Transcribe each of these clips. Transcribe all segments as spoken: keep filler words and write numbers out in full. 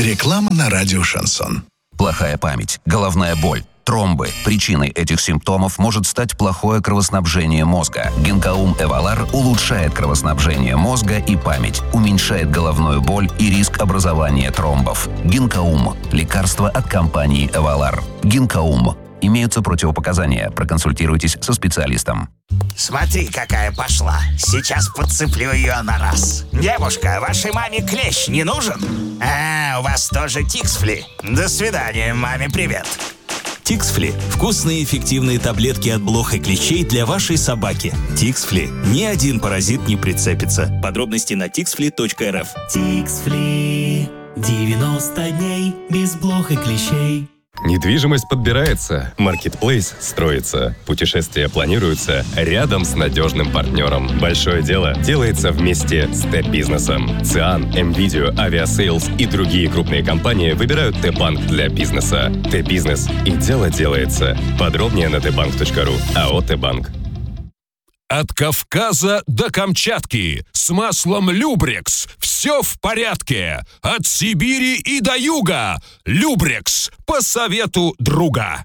Реклама на радио «Шансон». Плохая память, головная боль, тромбы. Причиной этих симптомов может стать плохое кровоснабжение мозга. Гинкаум Эвалар улучшает кровоснабжение мозга и память, уменьшает головную боль и риск образования тромбов. Гинкаум – лекарство от компании Эвалар. Гинкаум. Имеются противопоказания. Проконсультируйтесь со специалистом. Смотри, какая пошла. Сейчас подцеплю ее на раз. Девушка, вашей маме клещ не нужен? А, у вас тоже Тиксфли. До свидания, маме привет. Тиксфли – вкусные эффективные таблетки от блох и клещей для вашей собаки. Тиксфли – ни один паразит не прицепится. Подробности на тиксфли точка эр эф. Тиксфли. девяносто дней без блох и клещей. Недвижимость подбирается, маркетплейс строится, путешествия планируются рядом с надежным партнером. Большое дело делается вместе с Т-бизнесом. ЦИАН, МВидео, Авиасейлс и другие крупные компании выбирают Т-банк для бизнеса. Т-бизнес и дело делается. Подробнее на тэ банк точка ру. АО «Т-банк». От Кавказа до Камчатки с маслом Любрекс все в порядке. От Сибири и до юга Любрекс по совету друга.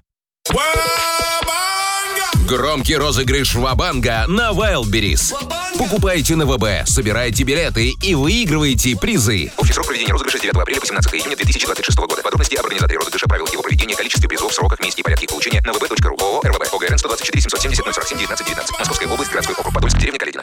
Громкий розыгрыш Ва-банга на Wildberries. Покупайте на ВБ, собирайте билеты и выигрывайте призы. Общий срок проведения розыгрыша с девятого апреля по семнадцатого июня две тысячи двадцать шестого года. Подробности об организаторе розыгрыша, правилах его проведения, количестве призов, сроках, месте и порядке получения на вэ бэ точка ру. ООО РВБ. ОГРН сто двадцать четыре семьсот семьдесят ноль сорок семь девятнадцать девятнадцать. Московская область, городской округ Подольск, деревня Каледино.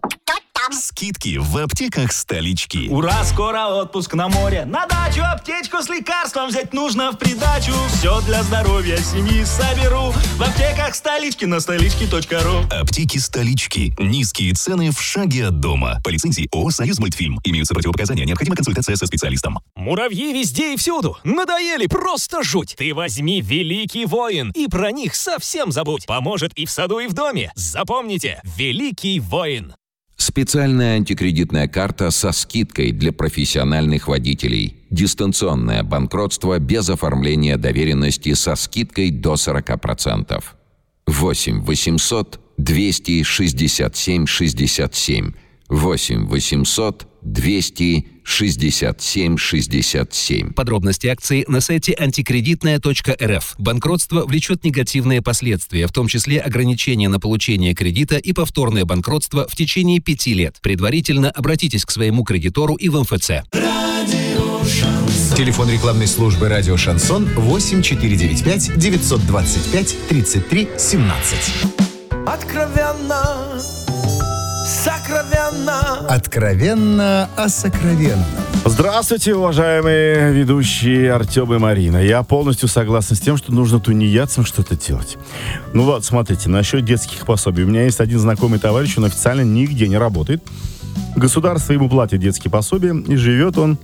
Скидки в аптеках столички. Ура, скоро отпуск на море. На дачу аптечку с лекарством взять нужно в придачу. Все для здоровья семьи соберу в аптеках столички на столички точка ру. Аптеки столички. Низкие цены в шаге от дома. По лицензии ООО «Союз Мультфильм». Имеются противопоказания. Необходима консультация со специалистом. Муравьи везде и всюду. Надоели, просто жуть. Ты возьми «Великий воин» и про них совсем забудь. Поможет и в саду, и в доме. Запомните, «Великий воин». Специальная антикредитная карта со скидкой для профессиональных водителей. Дистанционное банкротство без оформления доверенности со скидкой до сорок процентов. восемь восемьсот двести шестьдесят семь шестьдесят семь. восемь восемьсот двести шестьдесят семь шестьдесят семь. Подробности акции на сайте антикредитная точка эр эф. Банкротство влечет негативные последствия, в том числе ограничения на получение кредита и повторное банкротство в течение пяти лет. Предварительно обратитесь к своему кредитору и в эм эф цэ. Телефон рекламной службы «Радио Шансон» восемь четыре девять пять девятьсот двадцать пять тридцать три семнадцать. Откровенно, сокровенно. Откровенно о сокровенном. Здравствуйте, уважаемые ведущие Артем и Марина. Я полностью согласен с тем, что нужно тунеядцам что-то делать. Ну вот, смотрите, насчет детских пособий. У меня есть один знакомый товарищ, он официально нигде не работает. Государство ему платит детские пособия, и живет он,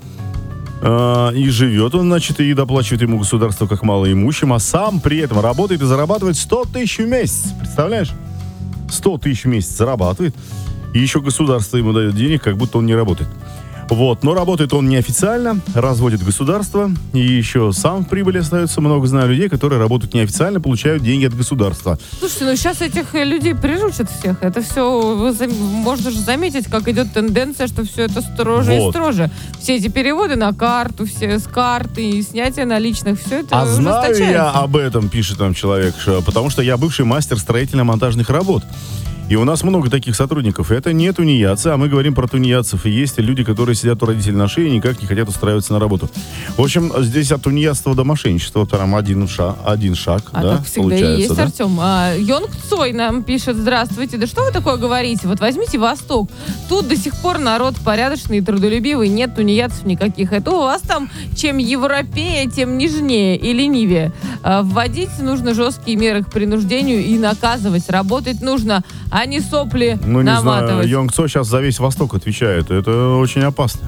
э, и живет он, значит, и доплачивает ему государство как малоимущим, а сам при этом работает и зарабатывает сто тысяч в месяц. Представляешь? сто тысяч в месяц зарабатывает. И еще государство ему дает денег, как будто он не работает. Вот, но работает он неофициально, разводит государство, и еще сам в прибыли остается. Много знаю людей, которые работают неофициально, получают деньги от государства. Слушайте, ну сейчас этих людей приручат всех. Это все, можно же заметить, как идет тенденция, что все это строже вот. и строже. Все эти переводы на карту, все с карты и снятие наличных, все это А знаю я ужесточается. об этом, пишет там человек, что, потому что я бывший мастер строительно-монтажных работ. И у нас много таких сотрудников. Это не тунеядцы, а мы говорим про тунеядцев. И есть люди, которые сидят у родителей на шее и никак не хотят устраиваться на работу. В общем, здесь от тунеядства до мошенничества прям один шаг, один шаг А да, так всегда получается, и есть, да? Артем. А, Йонг Цой нам пишет: здравствуйте. Да что вы такое говорите? Вот возьмите Восток. Тут до сих пор народ порядочный и трудолюбивый. Нет тунеядцев никаких. Это у вас там чем европея, тем нежнее и ленивее. А, вводить нужно жесткие меры к принуждению и наказывать. Работать нужно, а не сопли Ну, не наматывать. знаю, Йонг Цой сейчас за весь Восток отвечает. Это очень опасно.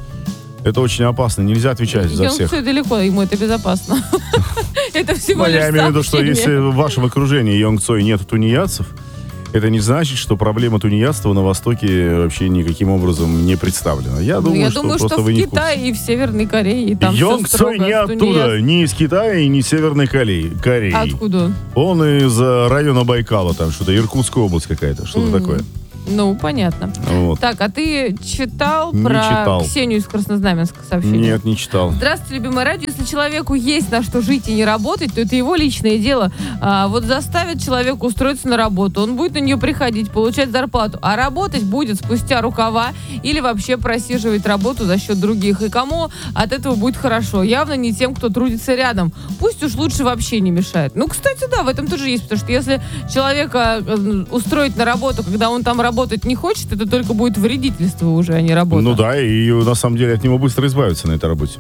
Это очень опасно. Нельзя отвечать за Йонг всех. Цой далеко, ему это безопасно. Это всего лишь Я имею в виду, что сообщение. если в вашем окружении Йонг Цой нет тунеядцев, это не значит, что проблема тунеядства на Востоке вообще никаким образом не представлена. Я Ну, думаю, я что думаю, просто что вы в не в курсе. Китае и в Северной Корее. И там Йонг все Цой строго не с оттуда, тунеядством. ни из Китая и не Северной Кореи. Кореи. Откуда? Он из э, района Байкала, там что-то, Иркутская область какая-то, что-то М. такое. Ну, понятно. Вот. Так, а ты читал Не про читал. Ксению из Краснознаменска сообщение? Нет, не читал. Здравствуйте, любимое радио. Если человеку есть на что жить и не работать, то это его личное дело. А, вот заставит человека устроиться на работу, он будет на нее приходить, получать зарплату, а работать будет спустя рукава или вообще просиживать работу за счет других. И кому от этого будет хорошо? Явно не тем, кто трудится рядом. Пусть уж лучше вообще не мешает. Ну, кстати, да, в этом тоже есть, потому что если человека устроить на работу, когда он там работать не хочет, это только будет вредительство уже, а не работа. Ну да, и на самом деле от него быстро избавиться на этой работе.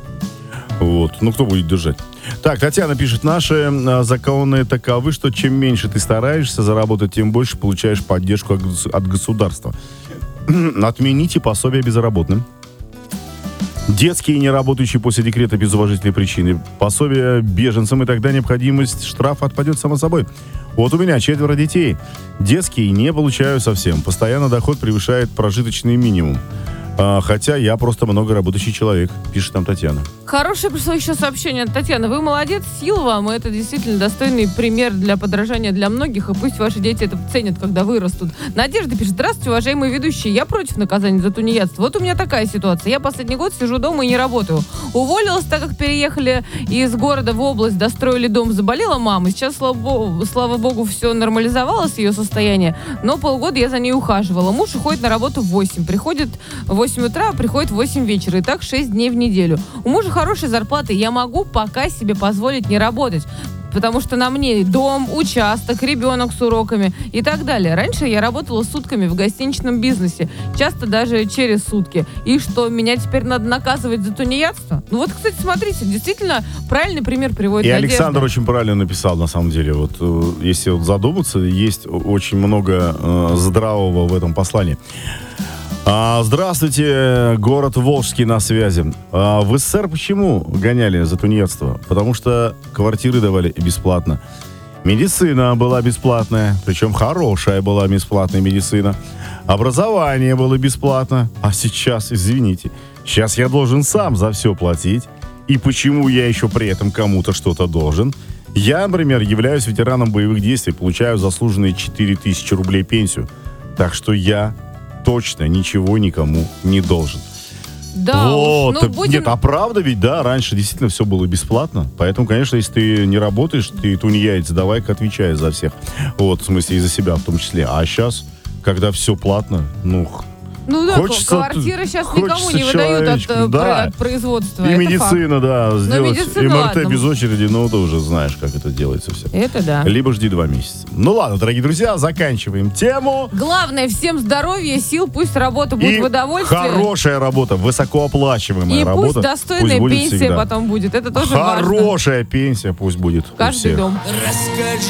Вот. Ну, кто будет держать? Так, Татьяна пишет, наши а, законы таковы, что чем меньше ты стараешься заработать, тем больше получаешь поддержку от, от государства. Отмените пособие безработным. Детские, не работающие после декрета без уважительной причины. Пособие беженцам, и тогда необходимость штрафа отпадет само собой. Вот у меня четверо детей. Детские не получаю совсем. Постоянно доход превышает прожиточный минимум. А, хотя я просто много работающий человек, пишет там Татьяна. Хорошее пришло еще сообщение от Татьяны. Вы молодец, сил вам. Это действительно достойный пример для подражания для многих. И пусть ваши дети это ценят, когда вырастут. Надежда пишет. Здравствуйте, уважаемые ведущие. Я против наказания за тунеядство. Вот у меня такая ситуация. Я последний год сижу дома и не работаю. Уволилась, так как переехали из города в область, достроили дом, заболела мама. Сейчас, слава богу, слава богу, все нормализовалось, ее состояние. Но полгода я за ней ухаживала. Муж уходит на работу в восемь. Приходит в восемь утра, приходит в восемь вечера. И так шесть дней в неделю. У мужа хорошая зарплата, я могу пока себе позволить не работать. Потому что на мне дом, участок, ребенок с уроками и так далее. Раньше я работала сутками в гостиничном бизнесе. Часто даже через сутки. И что, меня теперь надо наказывать за тунеядство? Ну вот, кстати, смотрите, действительно правильный пример приводит И Надежда. Александр очень правильно написал, на самом деле. Вот э, если вот задуматься, есть очень много э, здравого в этом послании. А, здравствуйте, город Волжский на связи. А, в СССР почему гоняли за тунеядство? Потому что квартиры давали бесплатно. Медицина была бесплатная, причем хорошая была бесплатная медицина. Образование было бесплатно. А сейчас, извините, сейчас я должен сам за все платить. И почему я еще при этом кому-то что-то должен? Я, например, являюсь ветераном боевых действий, получаю заслуженные четыре тысячи рублей пенсию. Так что я точно ничего никому не должен. Да вот. уж, ну, будем... Нет, а правда ведь, да, раньше действительно все было бесплатно. Поэтому, конечно, если ты не работаешь, ты тунеядец, давай-ка отвечай за всех. Вот, в смысле, и за себя в том числе. А сейчас, когда все платно, ну... Ну да, хочется, квартиры сейчас никому не выдают от, да. про, от производства. И это медицина, факт. да, сделать медицина, эм эр тэ ладно. без очереди, ну ты уже знаешь, как это делается все. Это да. Либо жди два месяца. Ну ладно, дорогие друзья, заканчиваем тему. Главное, всем здоровья, сил, пусть работа будет И в удовольствие. хорошая работа, высокооплачиваемая И работа. пусть достойная пусть будет пенсия всегда. потом будет. Это тоже важно. Хорошая пенсия пусть будет. Каждый у всех. дом. Расскажи